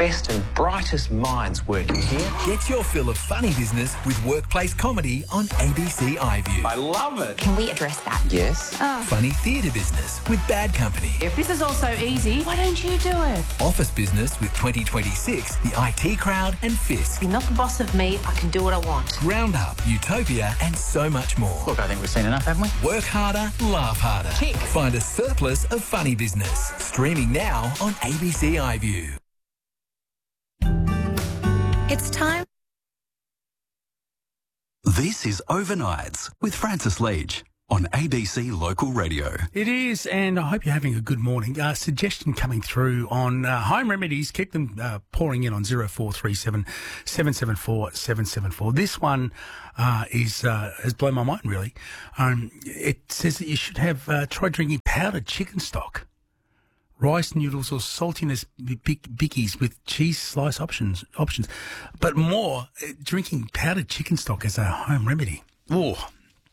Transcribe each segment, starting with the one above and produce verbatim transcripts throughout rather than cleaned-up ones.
best and brightest minds working here. Get your fill of funny business with workplace comedy on A B C iView. I love it. Can we address that? Yes. Oh. Funny theatre business with Bad Company. If this is all so easy, why don't you do it? Office business with twenty twenty-six, the I T Crowd and Fisk. You're not the boss of me. I can do what I want. Roundup, Utopia and so much more. Look, I think we've seen enough, haven't we? Work harder, laugh harder. Tick. Find a surplus of funny business. Streaming now on A B C iView. It's time. This is Overnights with Francis Leach on A B C Local Radio. It is, and I hope you're having a good morning. Uh, suggestion coming through on uh, home remedies. Keep them uh, pouring in on zero four three seven, seven seven four, seven seven four. This one uh, is uh, has blown my mind, really. Um, it says that you should have uh, try drinking powdered chicken stock, rice noodles or saltiness big bickies with cheese slice options, options, but more uh, drinking powdered chicken stock as a home remedy. Oh,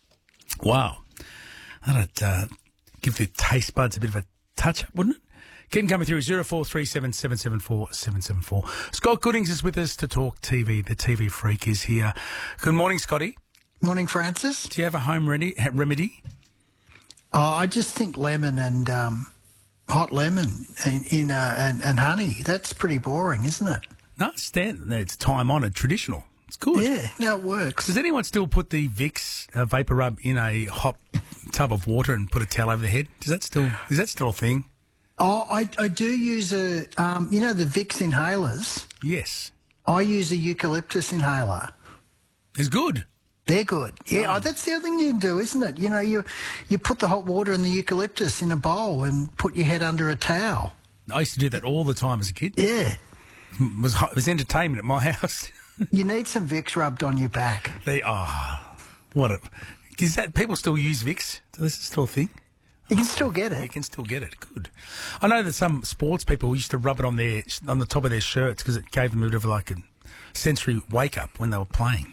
wow. That'd uh, give the taste buds a bit of a touch-up, wouldn't it? Keep them coming through, zero four three seven, seven seven four, seven seven four. Scott Goodings is with us to talk T V. The T V freak is here. Good morning, Scotty. Morning, Francis. Do you have a home remedy? remedy? Oh, I just think lemon and um, hot lemon in, in uh, and, and honey. That's pretty boring, isn't it? No, it's standard. It's time-honoured, traditional. It's good. Yeah, no, it works. Does anyone still put the Vicks uh, vapor rub in a hot tub of water and put a towel over the head? Does that still is that still a thing? Oh, I, I do use a, um, you know, the Vicks inhalers. Yes. I use a eucalyptus inhaler. It's good. They're good. Yeah, Oh. oh, that's the other thing you can do, isn't it? You know, you you put the hot water and the eucalyptus in a bowl and put your head under a towel. I used to do that all the time as a kid. Yeah. It was, it was entertainment at my house. You need some Vicks rubbed on your back. They are. What a. Is that people still use Vicks? So this is still a thing? You can still get You it. can still get it. Good. I know that some sports people used to rub it on their on the top of their shirts because it gave them a bit of like a sensory wake up when they were playing.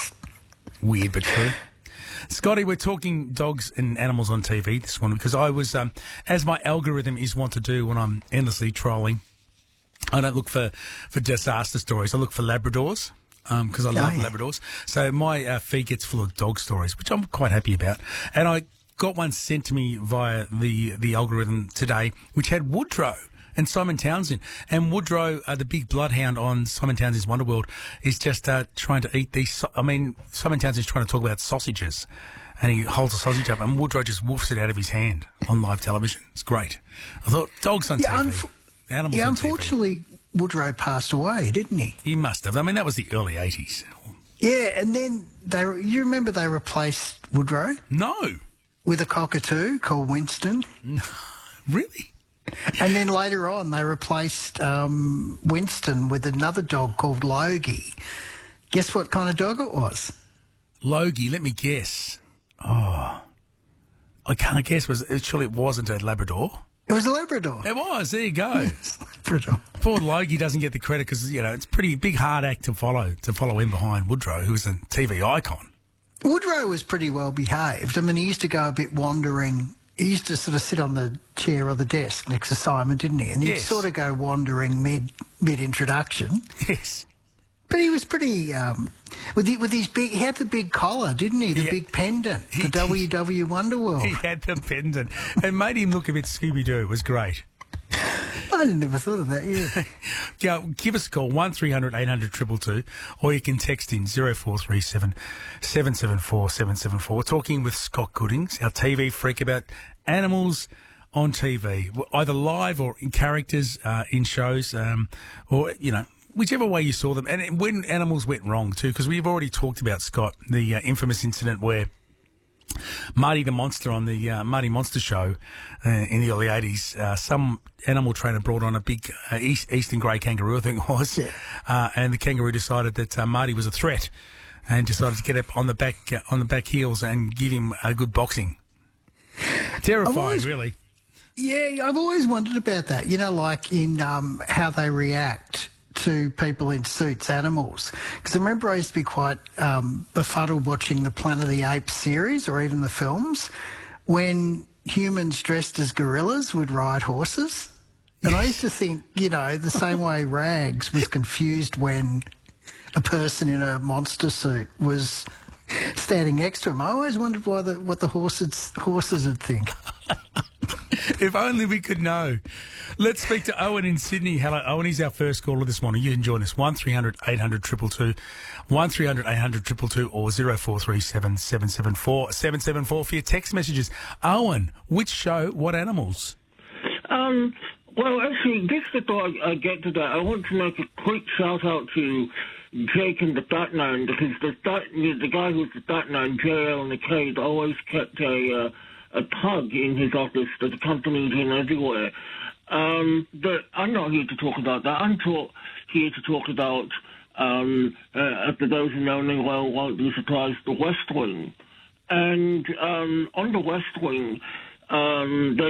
Weird but true. Scotty, we're talking dogs and animals on T V this morning because I was, um, as my algorithm is wont to do when I'm endlessly trolling, I don't look for, for disaster stories. I look for Labradors because um, I love Oh, yeah. Labradors. So my uh, feed gets full of dog stories, which I'm quite happy about. And I got one sent to me via the, the algorithm today, which had Woodrow and Simon Townsend. And Woodrow, uh, the big bloodhound on Simon Townsend's Wonderworld, is just uh, trying to eat these... So- I mean, Simon Townsend's trying to talk about sausages, and he holds a sausage up, and Woodrow just woofs it out of his hand on live television. It's great. I thought, dogs on Yeah, T V, unf- animals Yeah, on T V. unfortunately, Woodrow passed away, didn't he? He must have. I mean, that was the early eighties. Yeah, and then they re- you remember they replaced Woodrow No. with a cockatoo called Winston, Really? and then later on they replaced um, Winston with another dog called Logie. Guess what kind of dog it was? Logie, let me guess. Oh. I can't guess. Was it, surely it wasn't a Labrador. It was a Labrador. It was. There you go. Labrador. Poor Logie doesn't get the credit because, you know, it's a pretty big, hard act to follow, to follow in behind Woodrow, who was a T V icon. Woodrow was pretty well behaved. I mean, he used to go a bit wandering. He used to sort of sit on the chair or the desk next to Simon, didn't he? And he'd Yes. sort of go wandering mid mid introduction. Yes. But he was pretty um, with the, with his big. He had the big collar, didn't he? The Yeah. big pendant, He the did. W W Wonderworld. He had the pendant and made him look a bit Scooby-Doo. It was great. I never thought of that. Yeah. Go, give us a call, one three hundred eight hundred two two two, or you can text in zero four three seven, seven seven four, seven seven four. We're talking with Scott Goodings, our T V freak, about animals on T V, either live or in characters uh, in shows, um, or, you know, whichever way you saw them. And when animals went wrong, too, because we've already talked about, Scott, the uh, infamous incident where Marty the Monster on the uh, Marty Monster show uh, in the early eighties, uh, some animal trainer brought on a big uh, East, Eastern grey kangaroo, I think it was, Yeah. uh, and the kangaroo decided that uh, Marty was a threat and decided to get up on the back uh, on the back heels and give him a good boxing. Terrifying, always- really. Yeah, I've always wondered about that. You know, like in um, how they react to people in suits, animals. Because I remember I used to be quite um, befuddled watching the Planet of the Apes series or even the films when humans dressed as gorillas would ride horses. And I used to think, you know, the same way Rags was confused when a person in a monster suit was standing next to him. I always wondered why the, what the horses horses would think. If only we could know. Let's speak to Owen in Sydney. Hello, Owen. He's our first caller this morning. You can join us, one three hundred eight hundred two two two, one three hundred eight hundred two two two or zero four three seven seven seven four seven seven four for your text messages. Owen, which show, what animals? Um, well, actually, just before I, I get to that, I want to make a quick shout-out to Jake and the Fat Man, because the, fat, the guy who's the Fat Man, J L McCabe, always kept a... Uh, a pug in his office that accompanied him everywhere. Um, but I'm not here to talk about that. I'm talk, here to talk about, um, uh, for those who know me well, won't be surprised, the West Wing. And um, on the West Wing, um,